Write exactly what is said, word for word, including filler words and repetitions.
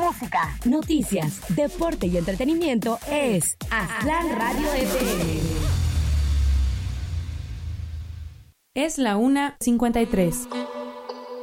música, noticias, deporte y entretenimiento es Aztlán Radio F M. Es la una cincuenta y tres.